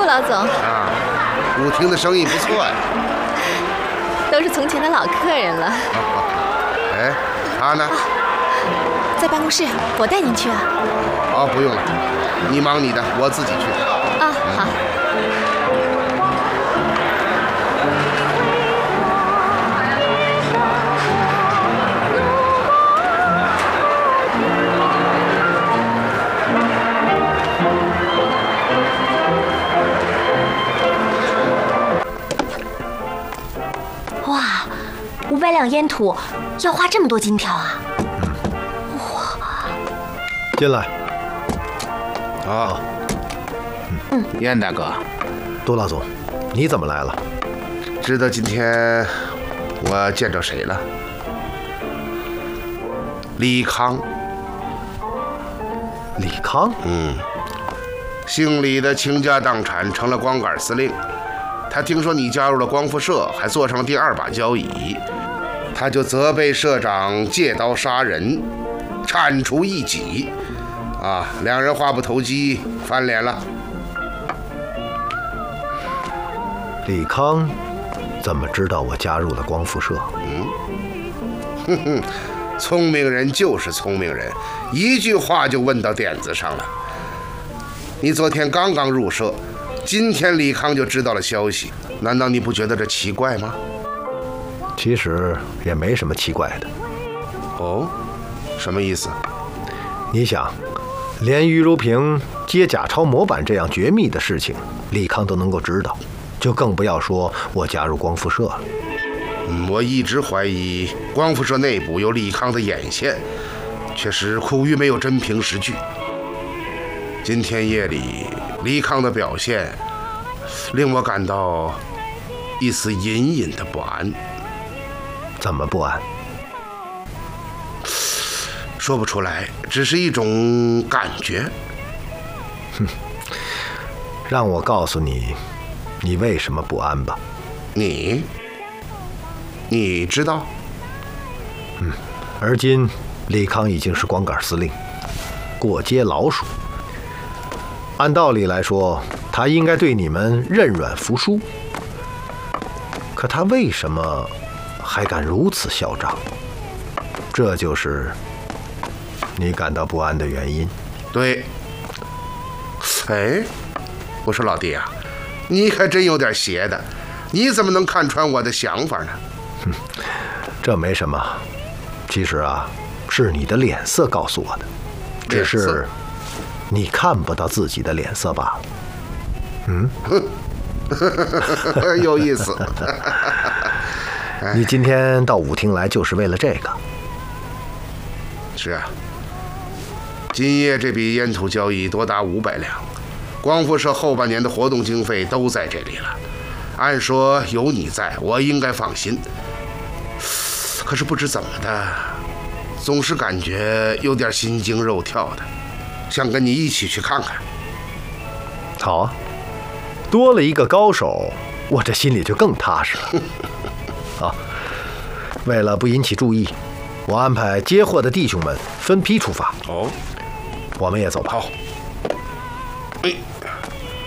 老总。 啊，舞厅的生意不错呀。 都是从前的老客人了。 哎，他呢？ 在办公室，我带您去啊。 哦，不用了，你忙你的，我自己去。 啊，好。 哇，500两烟土要花这么多金条啊！ 进来。 啊， 燕大哥， 杜老总，你怎么来了？ 知道今天我见着谁了？李康。 李康？ 姓李的倾家荡产，成了光杆司令。他听说你加入了光复社，还坐上第2把交椅，他就责备社长借刀杀人，铲除异己。两人话不投机，翻脸了。 李康怎么知道我加入了光复社？ 聪明人就是聪明人，一句话就问到点子上了。你昨天刚刚入社，今天李康就知道了消息，难道你不觉得这奇怪吗？ 其实也没什么奇怪的。 哦，什么意思？ 你想，连于如萍接假钞模板这样绝密的事情，李康都能够知道，就更不要说我加入光复社了。 我一直怀疑光复社内部有李康的眼线，却是苦于没有真凭实据。今天夜里李康的表现令我感到一丝隐隐的不安。 怎么不安？ 说不出来，只是一种感觉。 让我告诉你，你为什么不安吧。 你知道？ 而今李康已经是光杆司令，过街老鼠。按道理来说，他应该对你们认软服输，可他为什么还敢如此嚣张？这就是你感到不安的原因。 对。哎，我说老弟啊，你可真有点邪的，你怎么能看穿我的想法呢？ 这没什么，其实是你的脸色告诉我的，只是你看不到自己的脸色罢了。 有意思。 你今天到舞厅来就是为了这个？ 是啊，今夜这笔烟土交易多达500两，光复社后半年的活动经费都在这里了。按说有你在，我应该放心。可是不知怎么的，总是感觉有点心惊肉跳的，想跟你一起去看看。 好啊，多了一个高手，我这心里就更踏实了。好，为了不引起注意，我安排接货的弟兄们分批出发。 哦， 我们也走吧。 好。